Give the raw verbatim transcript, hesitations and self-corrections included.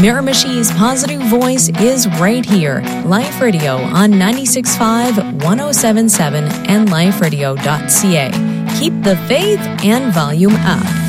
Miramichi's positive voice is right here. Life Radio on ninety-six point five, one oh seven point seven and life radio dot c a. Keep the faith and volume up.